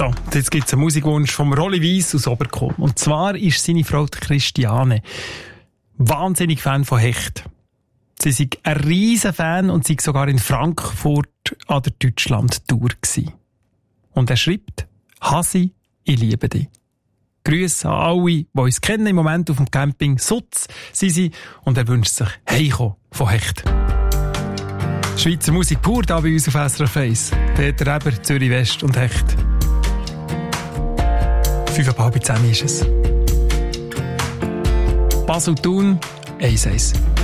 So, jetzt gibt es einen Musikwunsch vom Rolli Weiss aus Oberkomm. Und zwar ist seine Frau die Christiane wahnsinnig Fan von Hecht. Sie ist ein riesen Fan und sie war sogar in Frankfurt an der Deutschland-Tour gewesen. Und er schreibt: Hasi, ich liebe dich. Grüße an alle, die uns kennen im Moment auf dem Camping Sutz sind sie, und er wünscht sich Heiko von Hecht. Schweizer Musik pur da bei uns auf SRF 1. Peter Eber, Zürich West und Hecht. 9:30 ist es. Basel Thun 1:1.